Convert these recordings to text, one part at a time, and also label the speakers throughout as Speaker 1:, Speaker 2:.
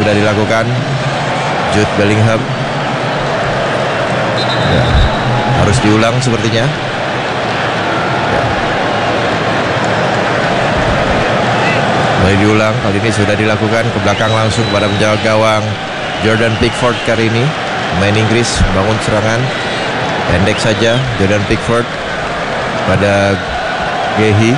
Speaker 1: sudah dilakukan Jude Bellingham. Ya, harus diulang sepertinya. Ya. Mari diulang, kali ini sudah dilakukan ke belakang langsung pada penjaga gawang Jordan Pickford kali ini. Main Inggris bangun serangan pendek saja Jordan Pickford pada Gehi.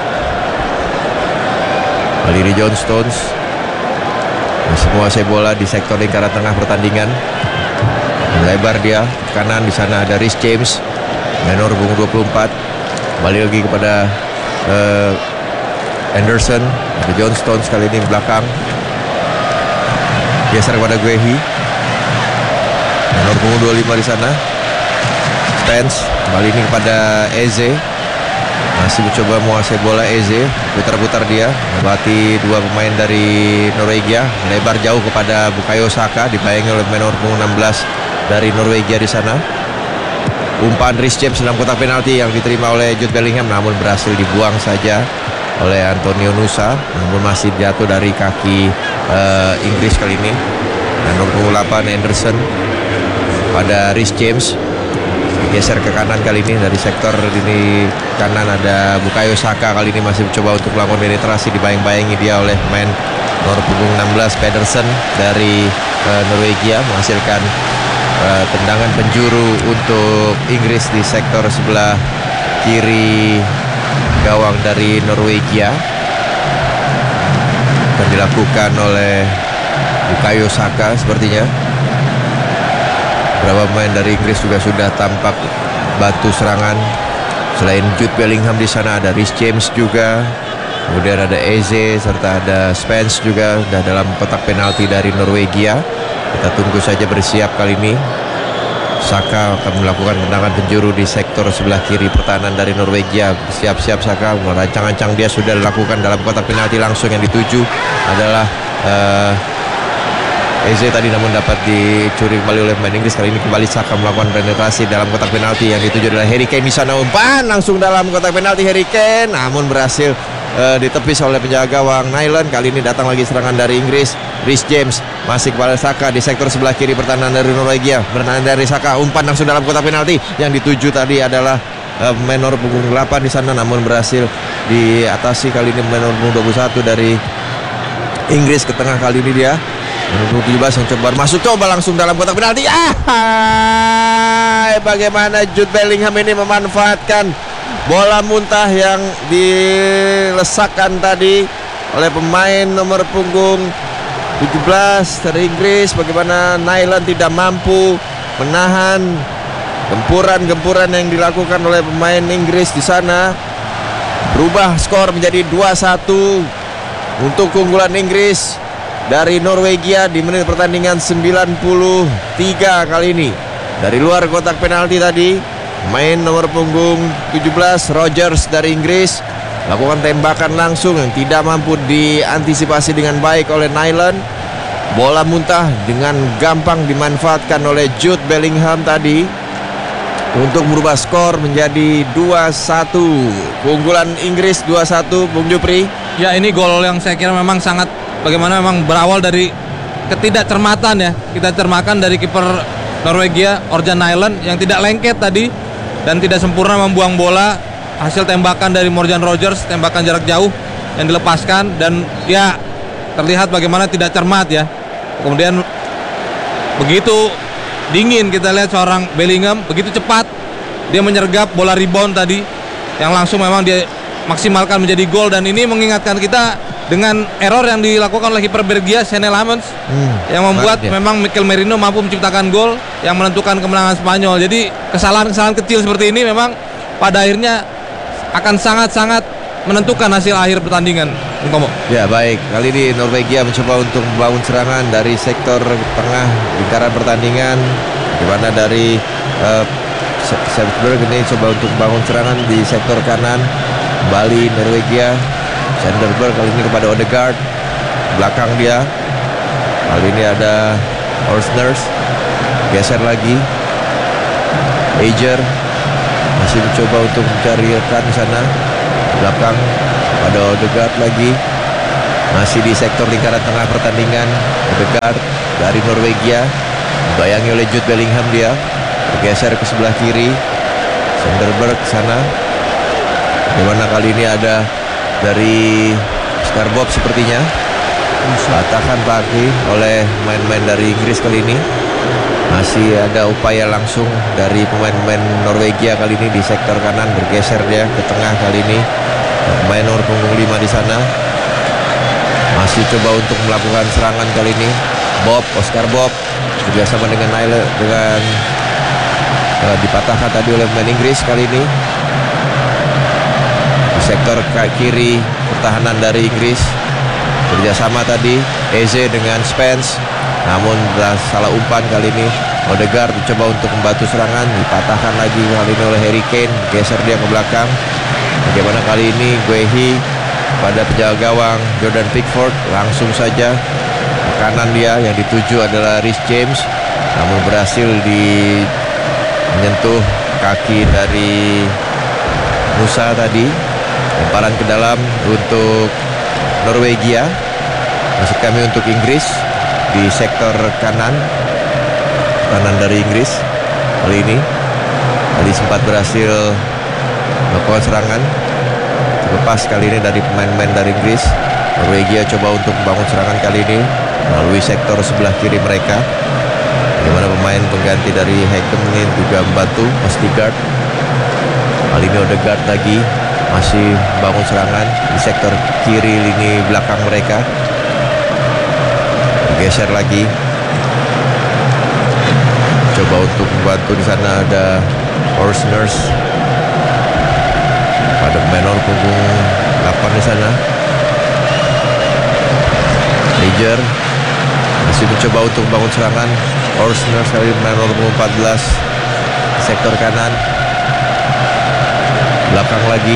Speaker 1: Aliri John Stones masih menguasai bola di sektor lingkaran tengah pertandingan. Melebar dia ke kanan, di sana ada Reece James, nomor punggung 24. Balik lagi kepada Anderson, ada John Stones kali ini di belakang. Geser kepada Guehi, nomor punggung 25 di sana. Spence kembali ini kepada Eze. Masih mencoba menguasai bola Eze, putar-putar dia, melewati dua pemain dari Norwegia, melebar jauh kepada Bukayo Saka, dibayangi oleh nomor punggung 16 dari Norwegia di sana. Umpan Reece James dalam kotak penalti yang diterima oleh Jude Bellingham, namun berhasil dibuang saja oleh Antonio Nusa, namun masih jatuh dari kaki Inggris kali ini. Nomor punggung 8 Anderson pada Reece James. Geser ke kanan kali ini dari sektor ini kanan ada Bukayo Saka, kali ini masih mencoba untuk melakukan penetrasi, dibayang-bayangi dia oleh pemain nomor punggung 16 Pedersen dari Norwegia, menghasilkan tendangan penjuru untuk Inggris di sektor sebelah kiri gawang dari Norwegia. Akan dilakukan oleh Bukayo Saka sepertinya. Beberapa pemain dari Inggris juga sudah tampak bantu serangan. Selain Jude Bellingham di sana ada Reece James juga. Kemudian ada Eze serta ada Spence juga sudah dalam kotak penalti dari Norwegia. Kita tunggu saja bersiap kali ini. Saka akan melakukan tendangan penjuru di sektor sebelah kiri pertahanan dari Norwegia. Siap-siap Saka, merancang-rancang dia sudah dilakukan dalam kotak penalti langsung. Yang dituju adalah Eze tadi, namun dapat dicuri kembali oleh pemain Inggris. Kali ini kembali Saka melakukan penetrasi dalam kotak penalti. Yang dituju adalah Harry Kane di sana, umpan langsung dalam kotak penalti Harry Kane, namun berhasil ditepis oleh penjaga gawang Nyland. Kali ini datang lagi serangan dari Inggris. Reece James masih kepada Saka di sektor sebelah kiri pertahanan dari Norwegia. Bertahan dari Saka, umpan langsung dalam kotak penalti. Yang dituju tadi adalah menor punggung 8 di sana, namun berhasil diatasi kali ini menor punggung 21 dari Inggris ke tengah. Kali ini dia menurut 17 yang coba masuk, coba langsung dalam kotak penalti. Bagaimana Jude Bellingham ini memanfaatkan bola muntah yang dilesakkan tadi oleh pemain nomor punggung 17 dari Inggris. Bagaimana Nyland tidak mampu menahan gempuran-gempuran yang dilakukan oleh pemain Inggris di sana. Berubah skor menjadi 2-1 untuk keunggulan Inggris dari Norwegia di menit pertandingan 93 kali ini. Dari luar kotak penalti tadi, main nomor punggung 17 Rogers dari Inggris lakukan tembakan langsung yang tidak mampu diantisipasi dengan baik oleh Nyland. Bola muntah dengan gampang dimanfaatkan oleh Jude Bellingham tadi untuk merubah skor menjadi 2-1. Keunggulan Inggris 2-1, Bung Jupri.
Speaker 2: Ya, ini gol yang saya kira memang sangat, bagaimana memang berawal dari ketidakcermatan ya. Kita cermatan dari kiper Norwegia Orjan Nyland yang tidak lengket tadi dan tidak sempurna membuang bola. Hasil tembakan dari Morgan Rogers, tembakan jarak jauh yang dilepaskan, dan ya terlihat bagaimana tidak cermat ya. Kemudian begitu dingin kita lihat seorang Bellingham, begitu cepat dia menyergap bola rebound tadi yang langsung memang dia maksimalkan menjadi gol. Dan ini mengingatkan kita dengan error yang dilakukan oleh kiper Belgia Senne Lammens yang membuat memang Mikel Merino mampu menciptakan gol yang menentukan kemenangan Spanyol. Jadi kesalahan-kesalahan kecil seperti ini memang pada akhirnya akan sangat-sangat menentukan hasil akhir pertandingan.
Speaker 1: Ya, baik, kali ini Norwegia mencoba untuk membangun serangan dari sektor tengah lingkaran pertandingan, di mana dari Sandberg ini coba untuk membangun serangan di sektor kanan. Kembali Norwegia, Sandberg kali ini kepada Odegaard, belakang dia. Kali ini ada Orsners, geser lagi. Ager masih mencoba untuk mencari rekan di sana. Belakang ada Odegaard lagi. Masih di sektor lingkaran tengah pertandingan, Odegaard dari Norwegia dibayangi oleh Jude Bellingham, dia bergeser ke sebelah kiri. Sanderberg sana. Bagaimana kali ini ada dari Oscar Bob sepertinya. Batakan pagi oleh main-main dari Inggris kali ini. Masih ada upaya langsung dari pemain-pemain Norwegia kali ini di sektor kanan, bergeser dia ke tengah kali ini. Pemain nomor punggung 5 di sana masih coba untuk melakukan serangan kali ini. Bob, Oscar Bob bekerjasama dengan Nailor, dengan dipatahkan tadi oleh pemain Inggris kali ini. Di sektor kiri pertahanan dari Inggris kerjasama tadi Eze dengan Spence, namun salah umpan kali ini. Odegaard mencoba untuk membantu serangan, dipatahkan lagi kali ini oleh Harry Kane, geser dia ke belakang. Bagaimana kali ini Guehi pada penjaga gawang Jordan Pickford, langsung saja ke kanan dia, yang dituju adalah Reece James, namun berhasil menyentuh kaki dari Musa tadi. Lemparan ke dalam untuk Norwegia, maksud kami untuk Inggris di sektor kanan dari Inggris kali ini. Tadi sempat berhasil melakukan serangan terlepas kali ini dari pemain-pemain dari Inggris. Norwegia coba untuk membangun serangan kali ini melalui sektor sebelah kiri mereka. Bagaimana pemain pengganti dari Hakem ini juga membantu Odegaard. Kali ini Odegaard lagi masih membangun serangan di sektor kiri lini belakang mereka. Bergeser lagi, coba untuk membantu di sana ada Horst Nurse pada pemain nomor punggung 8 di sana. Niger masih mencoba untuk membangun serangan. Horst Nurse kali pemain nomor punggung 14 sektor kanan. Belakang lagi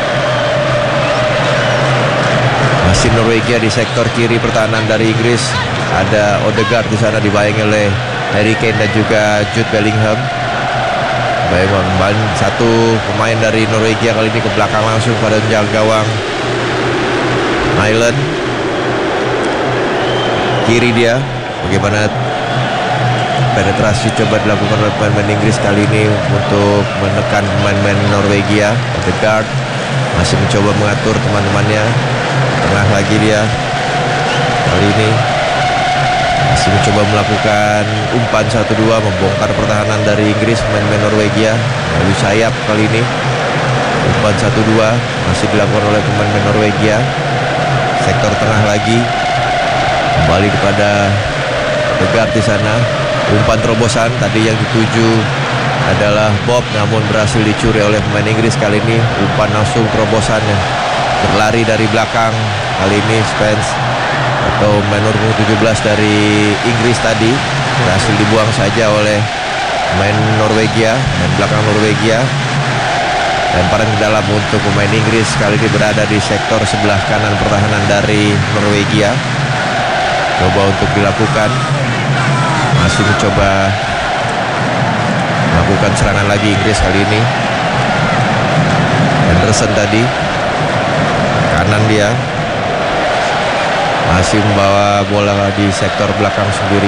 Speaker 1: masih Norwegia di sektor kiri pertahanan dari Inggris. Ada Odegaard di sana dibayangi oleh Harry Kane dan juga Jude Bellingham. Bayangan satu pemain dari Norwegia kali ini ke belakang langsung pada penjaga gawang Nyland. Kiri dia, bagaimana penetrasi coba dilakukan oleh pemain Inggris kali ini untuk menekan pemain-pemain Norwegia. Odegaard masih mencoba mengatur teman-temannya. Tengah lagi dia kali ini masih mencoba melakukan umpan 1-2, membongkar pertahanan dari Inggris, pemain-pemain Norwegia melalui sayap kali ini. Umpan 1-2 masih dilakukan oleh pemain-pemain Norwegia. Sektor tengah lagi kembali kepada Odegaard di sana. Umpan terobosan tadi yang dituju adalah Bob, namun berhasil dicuri oleh pemain Inggris kali ini. Umpan langsung terobosannya berlari dari belakang kali ini Spence atau menor 17 dari Inggris tadi berhasil dibuang saja oleh pemain Norwegia, main belakang Norwegia. Lemparan ke dalam untuk pemain Inggris kali ini berada di sektor sebelah kanan pertahanan dari Norwegia. Coba untuk dilakukan, masih mencoba melakukan serangan lagi Inggris kali ini. Henderson tadi kanan dia masih membawa bola di sektor belakang sendiri.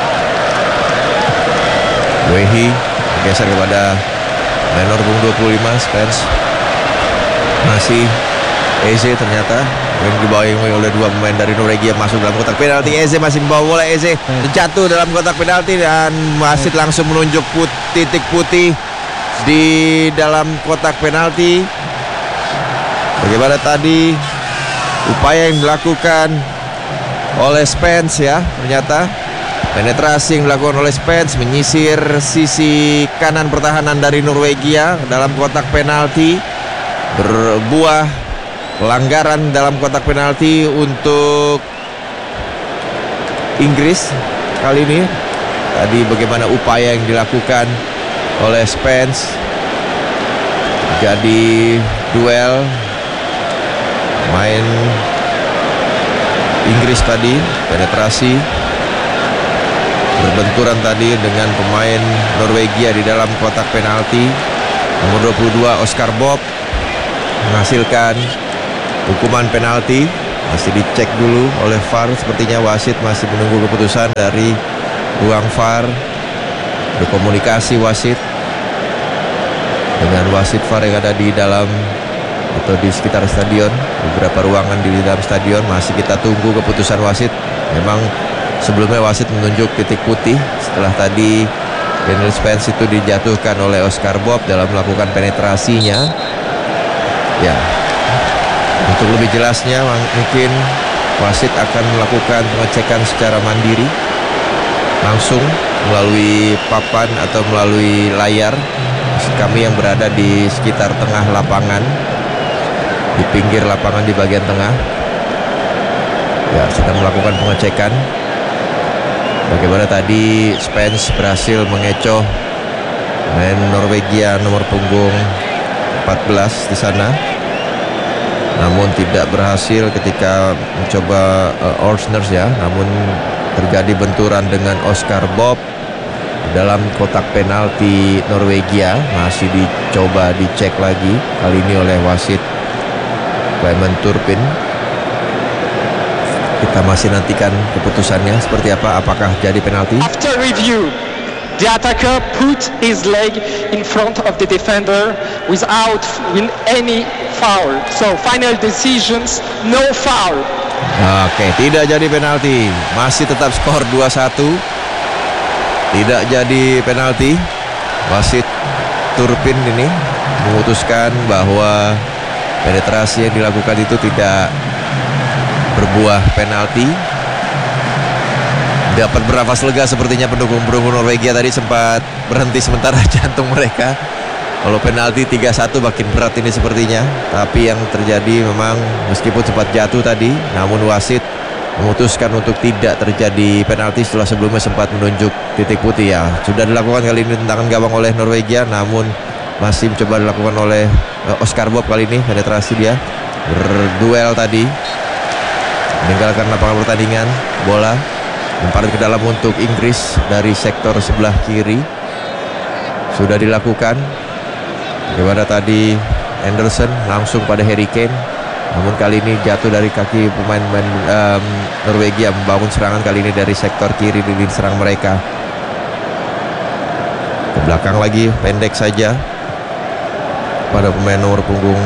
Speaker 1: Wehi geser kepada menor bung 25 Spence. Masih Eze ternyata yang dibawahi oleh dua pemain dari Norwegia masuk dalam kotak penalti. Eze masih membawa bola, Eze terjatuh dalam kotak penalti dan wasit langsung menunjuk titik putih di dalam kotak penalti. Bagaimana tadi upaya yang dilakukan oleh Spence ya, ternyata penetrasi yang dilakukan oleh Spence menyisir sisi kanan pertahanan dari Norwegia dalam kotak penalti, berbuah pelanggaran dalam kotak penalti untuk Inggris kali ini. Tadi bagaimana upaya yang dilakukan oleh Spence, jadi duel main Inggris tadi, penetrasi berbenturan tadi dengan pemain Norwegia di dalam kotak penalti. Nomor 22 Oscar Bob menghasilkan hukuman penalti Masih dicek dulu oleh VAR. Sepertinya wasit masih menunggu keputusan dari ruang VAR. Berkomunikasi wasit dengan wasit VAR yang ada di dalam atau di sekitar stadion. Beberapa ruangan di dalam stadion. Masih kita tunggu keputusan wasit. Memang sebelumnya wasit menunjuk titik putih setelah tadi Daniel Spence itu dijatuhkan oleh Oscar Bob dalam melakukan penetrasinya. Ya, untuk lebih jelasnya mungkin wasit akan melakukan pengecekan secara mandiri langsung melalui papan atau melalui layar. Kami yang berada di sekitar tengah lapangan, di pinggir lapangan di bagian tengah, ya, sedang melakukan pengecekan. Bagaimana tadi Spence berhasil mengecoh pemain Norwegia nomor punggung 14 di sana, namun tidak berhasil ketika mencoba Orsners ya. Namun terjadi benturan dengan Oscar Bob dalam kotak penalti Norwegia. Masih dicoba dicek lagi kali ini oleh wasit Clement Turpin. Kita masih nantikan keputusannya seperti apa. Apakah jadi penalti?
Speaker 3: After review, the attacker put his leg in front of the defender without any foul. So final decisions, no foul.
Speaker 1: Oke, tidak jadi penalti. Masih tetap skor 2-1. Tidak jadi penalti. Wasit Turpin ini memutuskan bahwa penetrasi yang dilakukan itu tidak berbuah penalti. Dapat bernafas lega sepertinya pendukung-pendukung Norwegia. Tadi sempat berhenti sementara jantung mereka. Kalau penalti 3-1 makin berat ini sepertinya. Tapi yang terjadi memang meskipun sempat jatuh tadi, namun wasit memutuskan untuk tidak terjadi penalti setelah sebelumnya sempat menunjuk titik putih ya. Sudah dilakukan kali ini tendangan gawang oleh Norwegia, namun masih mencoba dilakukan oleh Oscar Bob kali ini. Penetrasi dia, berduel tadi, meninggalkan lapangan pertandingan. Bola lempar ke dalam untuk Inggris dari sektor sebelah kiri. Sudah dilakukan. Bagaimana tadi Anderson langsung pada Harry Kane, namun kali ini jatuh dari kaki pemain-pemain Norwegia. Membangun serangan kali ini dari sektor kiri di lini serang mereka. Ke belakang lagi, pendek saja pada pemain nomor punggung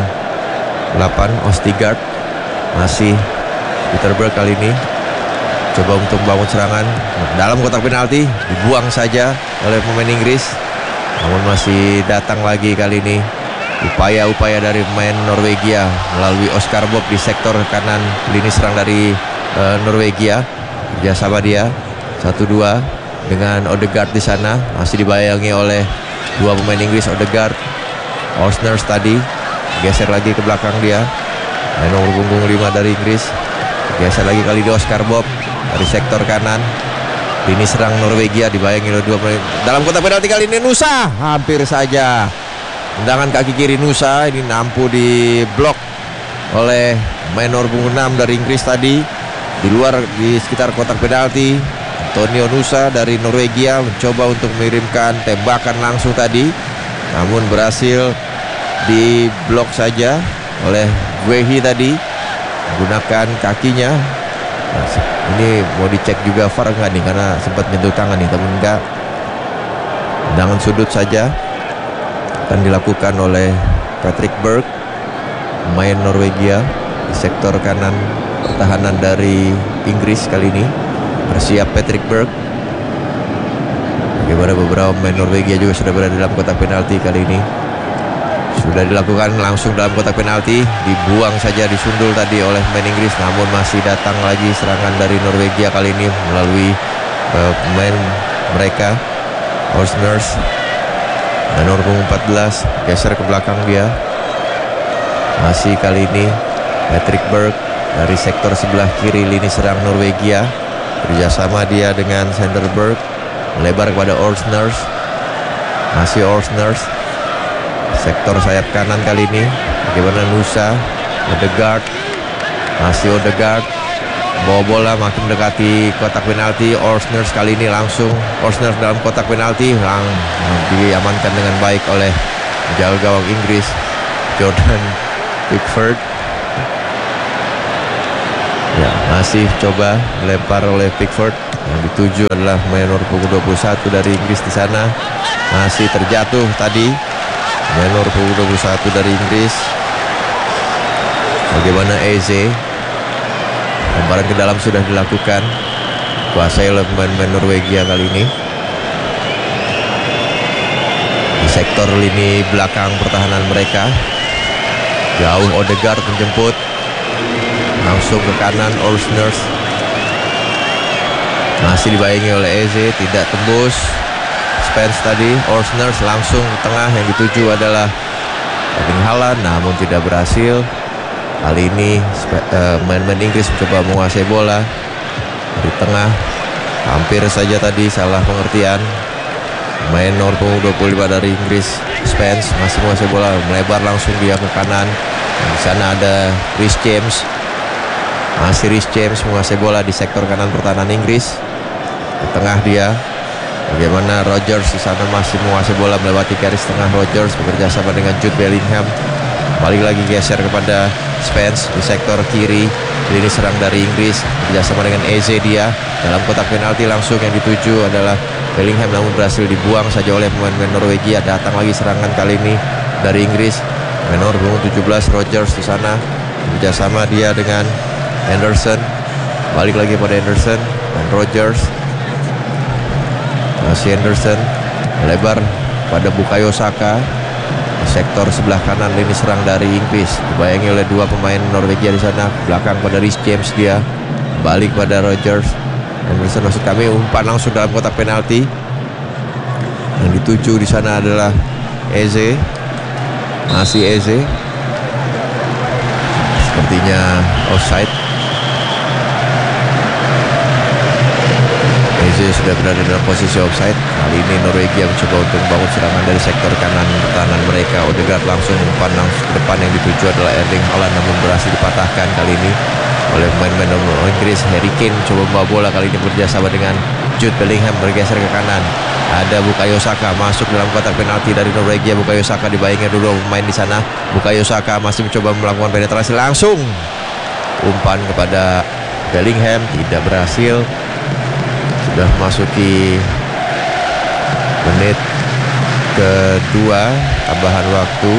Speaker 1: 8 Ostigard. Masih Peter Berg kali ini coba untuk membangun serangan dalam kotak penalti, dibuang saja oleh pemain Inggris. Namun masih datang lagi kali ini upaya-upaya dari pemain Norwegia melalui Oscar Bob di sektor kanan lini serang dari Norwegia. Kerjasama dia 1-2 dengan Odegaard di sana, masih dibayangi oleh dua pemain Inggris. Odegaard, Orsners tadi geser lagi ke belakang dia, main nomor punggung 5 dari Inggris. Geser lagi kali ini Oscar Bob dari sektor kanan. Lini serang Norwegia dibayangi oleh dua pemain. Dalam kotak penalti kali ini Nusa hampir saja. Tendangan kaki kiri Nusa ini nampu di blok oleh pemain nomor punggung 6 dari Inggris tadi. Di luar di sekitar kotak penalti, Antonio Nusa dari Norwegia mencoba untuk mengirimkan tembakan langsung tadi, namun berhasil di blok saja oleh Guehi tadi menggunakan kakinya. Nah, ini mau dicek juga VAR enggak nih, karena sempat nyentuh tangan nih, tapi enggak. Tendangan sudut saja akan dilakukan oleh Patrick Berg, pemain Norwegia di sektor kanan pertahanan dari Inggris kali ini. Bersiap Patrick Berg. Bagaimana beberapa pemain Norwegia juga sudah berada dalam kotak penalti kali ini. Sudah dilakukan langsung dalam kotak penalti, dibuang saja, disundul tadi oleh pemain Inggris, namun masih datang lagi serangan dari Norwegia kali ini melalui pemain mereka Orsners. Dan nomor 14 geser ke belakang dia. Masih kali ini Patrick Berg dari sektor sebelah kiri lini serang Norwegia. Kerjasama dia dengan Sanderberg, melebar kepada Orsners. Masih Orsners sektor sayap kanan kali ini. Bagaimana Nusa, Odegaard, masih Odegaard, bawa bola makin mendekati kotak penalti. Orsners kali ini langsung Orsners dalam kotak penalti, diamankan dengan baik oleh penjaga gawang Inggris Jordan Pickford. Masih coba melempar oleh Pickford. Yang dituju adalah pemain nomor punggung 21 dari Inggris di sana. Masih terjatuh tadi pemain nomor punggung 21 dari Inggris. Bagaimana Eze? Lemparan ke dalam sudah dilakukan. Kuasai oleh pemain-pemain Norwegia kali ini. Di sektor lini belakang pertahanan mereka. Jauh Odegaard menjemput. Langsung ke kanan Orsners. Masih dibayangi oleh Eze, tidak tembus. Spence tadi, Orsners langsung ke tengah. Yang dituju adalah Erling Haaland, namun tidak berhasil. Kali ini pemain-pemain Inggris mencoba menguasai bola dari tengah. Hampir saja tadi salah pengertian. Main nomor punggung 25 dari Inggris, Spence, masih menguasai bola, melebar langsung dia ke kanan. Di sana ada Reece James. Masih Reece James menguasai bola di sektor kanan pertahanan Inggris. Di tengah dia. Bagaimana Rodgers di sana masih menguasai bola melewati garis tengah. Rodgers bekerja sama dengan Jude Bellingham. Balik lagi geser kepada Spence di sektor kiri. Ini serang dari Inggris bekerjasama dengan Eze dia dalam kotak penalti langsung. Yang dituju adalah Bellingham, namun berhasil dibuang saja oleh pemain-pemain Norwegia. Datang lagi serangan kali ini dari Inggris. Menor punggung 17 Rodgers di sana bekerjasama dia dengan Henderson. Balik lagi pada Henderson dan Rodgers. Masih Henderson melebar pada Bukayo Saka di sektor sebelah kanan lini serang dari Inggris. Dibayangi oleh dua pemain Norwegia di sana. Belakang pada Reece James dia. Balik pada Rodgers. Henderson maksud kami, umpan langsung dalam kotak penalti. Yang dituju di sana adalah Eze. Masih Eze. Sepertinya offside. Eze sudah berada dalam posisi offside. Kali ini Norwegia mencoba untuk membangun serangan dari sektor kanan pertahanan mereka. Odegaard langsung umpan langsung ke depan. Yang dituju adalah Erling Haaland, namun berhasil dipatahkan kali ini oleh pemain-pemain Inggris. Harry Kane coba membawa bola kali ini bekerjasama dengan Jude Bellingham, bergeser ke kanan. Ada Bukayo Saka masuk dalam kotak penalti dari Norwegia. Bukayo Saka dibayangi dulu pemain di sana. Bukayo Saka masih mencoba melakukan penetrasi langsung. Umpan kepada Bellingham tidak berhasil. Sudah memasuki menit kedua tambahan waktu.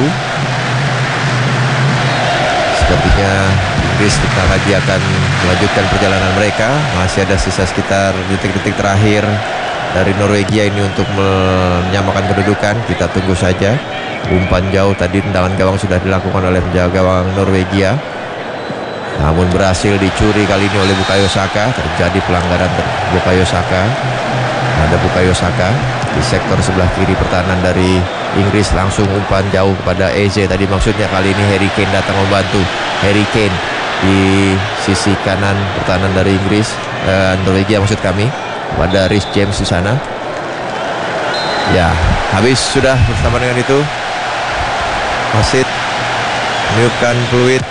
Speaker 1: Sepertinya Inggris kita lagi akan melanjutkan perjalanan mereka. Masih ada sisa sekitar detik-detik terakhir dari Norwegia ini untuk menyamakan kedudukan. Kita tunggu saja. Umpan jauh tadi, tendangan gawang sudah dilakukan oleh penjaga gawang Norwegia, namun berhasil dicuri kali ini oleh Bukayo Saka. Terjadi pelanggaran Bukayo Saka. Ada Bukayo Saka di sektor sebelah kiri pertahanan dari Inggris. Langsung umpan jauh kepada Eze. Tadi maksudnya kali ini Harry Kane datang membantu. Harry Kane di sisi kanan pertahanan dari Inggris, Norwegia maksud kami, pada Reece James di sana. Ya, habis sudah bersama dengan itu. Wasit meniupkan peluit.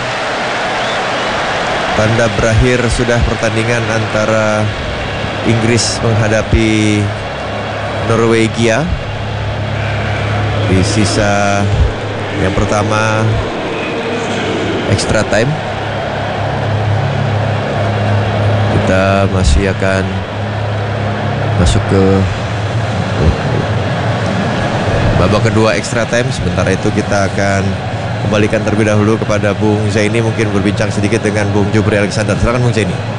Speaker 1: Tanda berakhir sudah pertandingan antara Inggris menghadapi Norwegia. Di sisa yang pertama extra time. Kita masih akan masuk ke babak kedua extra time. Sementara itu kita akan kembalikan terlebih dahulu kepada Bung Zaini, mungkin berbincang sedikit dengan Bung Jupri Alexander. Silakan Bung Zaini.